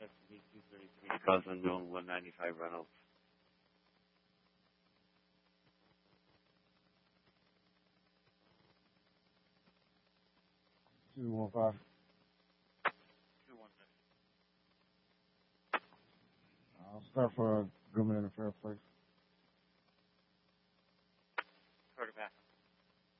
SB 233 Cousin Zone 195 Reynolds. 215. 215. I'll start for Goodman in the first place.